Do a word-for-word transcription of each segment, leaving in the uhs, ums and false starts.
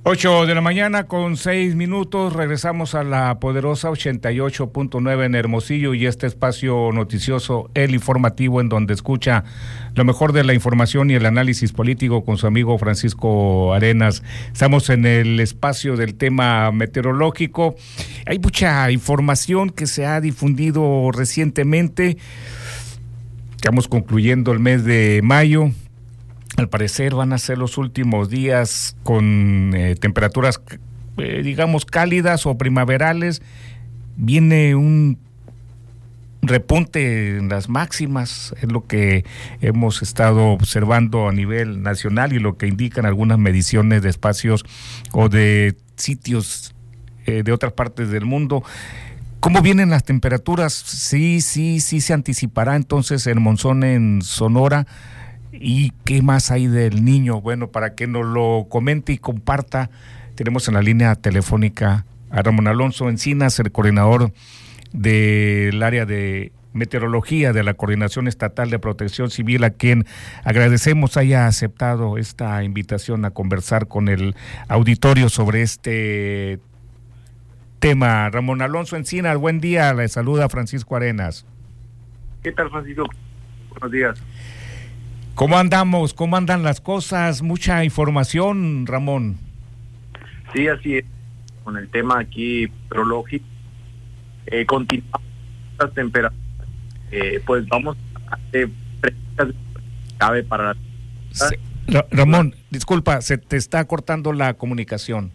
Ocho de la mañana con seis minutos, regresamos a la poderosa ochenta y ocho punto nueve en Hermosillo y este espacio noticioso, el informativo, en donde escucha lo mejor de la información y el análisis político con su amigo Francisco Arenas. Estamos en el espacio del tema meteorológico. Hay mucha información que se ha difundido recientemente. Estamos concluyendo el mes de mayo. Al parecer van a ser los últimos días con eh, temperaturas, eh, digamos, cálidas o primaverales. Viene un repunte en las máximas, es lo que hemos estado observando a nivel nacional y lo que indican algunas mediciones de espacios o de sitios eh, de otras partes del mundo. ¿Cómo vienen las temperaturas? Sí, sí, sí se anticipará entonces el monzón en Sonora. ¿Y qué más hay del niño? Bueno, para que nos lo comente y comparta, tenemos en la línea telefónica a Ramón Alonso Encinas, el coordinador del área de meteorología de la Coordinación Estatal de Protección Civil, a quien agradecemos haya aceptado esta invitación a conversar con el auditorio sobre este tema. Ramón Alonso Encinas, buen día, le saluda Francisco Arenas. ¿Qué tal, Francisco? Buenos días. ¿Cómo andamos? ¿Cómo andan las cosas? Mucha información, Ramón. Sí, así es. Con el tema aquí meteorológico, eh, continuamos las temperaturas. Eh, pues vamos a hacer preguntas clave para la... Sí. Ra- Ramón, disculpa, se te está cortando la comunicación.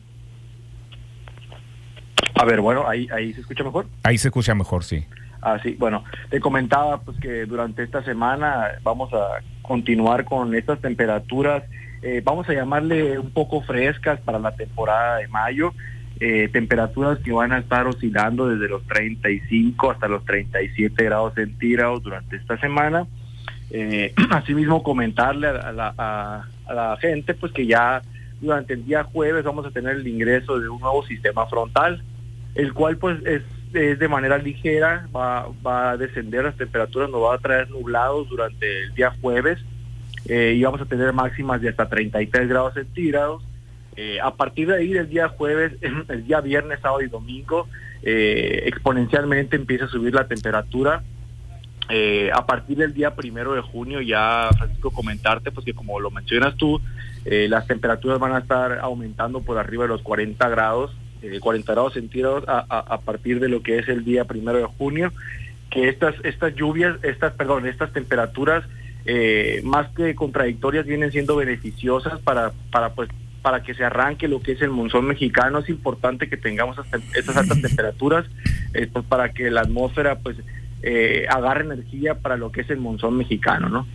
A ver, bueno, ahí, ahí se escucha mejor. Ahí se escucha mejor, sí. Ah, sí, bueno, te comentaba pues que durante esta semana vamos a continuar con estas temperaturas, eh, vamos a llamarle un poco frescas para la temporada de mayo, eh, temperaturas que van a estar oscilando desde los treinta y cinco hasta los treinta y siete grados centígrados durante esta semana. Eh, asimismo comentarle a la, a, a la gente pues que ya durante el día jueves vamos a tener el ingreso de un nuevo sistema frontal, el cual pues es es de manera ligera, va, va a descender las temperaturas, nos va a traer nublados durante el día jueves, eh, y vamos a tener máximas de hasta treinta y tres grados centígrados. Eh, a partir de ahí, del día jueves, el día viernes, sábado y domingo, eh, exponencialmente empieza a subir la temperatura. Eh, a partir del día primero de junio, ya, Francisco, comentarte, pues que como lo mencionas tú, eh, las temperaturas van a estar aumentando por arriba de los cuarenta grados, eh, cuarenta grados centígrados a, a, a partir de lo que es el día primero de junio, que estas estas lluvias, estas, perdón, estas temperaturas, eh, más que contradictorias, vienen siendo beneficiosas para, para pues para que se arranque lo que es el monzón mexicano. Es importante que tengamos hasta estas altas temperaturas, eh, pues para que la atmósfera pues eh, agarre energía para lo que es el monzón mexicano, ¿no?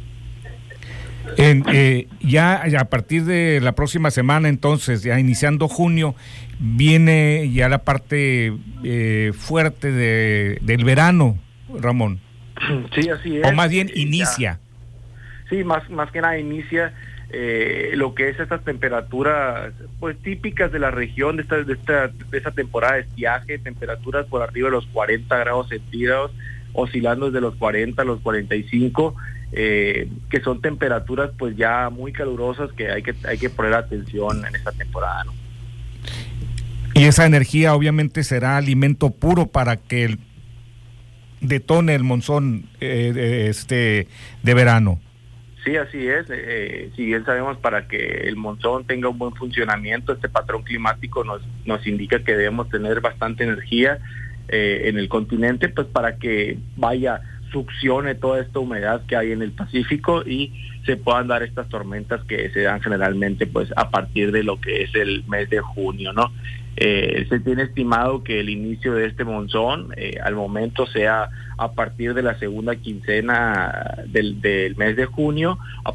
En, eh, ya, ya a partir de la próxima semana, entonces, ya iniciando junio, viene ya la parte eh, fuerte de, del verano, Ramón. Sí, así es. O más bien inicia. Ya. Sí, más, más que nada inicia eh, lo que es estas temperaturas pues típicas de la región, de esta, de esta, de esta temporada de estiaje, temperaturas por arriba de los cuarenta grados centígrados, oscilando desde los cuarenta a los cuarenta y cinco, eh, que son temperaturas pues ya muy calurosas que hay que hay que poner atención en esta temporada, ¿no? Y esa energía obviamente será alimento puro para que el, detone el monzón eh, de, este de verano. Sí, así es. Eh, si bien sabemos, para que el monzón tenga un buen funcionamiento, este patrón climático nos nos indica que debemos tener bastante energía eh, en el continente, pues para que vaya, succione toda esta humedad que hay en el Pacífico y se puedan dar estas tormentas que se dan generalmente pues a partir de lo que es el mes de junio, ¿no? Eh, se tiene estimado que el inicio de este monzón eh, al momento sea a partir de la segunda quincena del, del mes de junio, a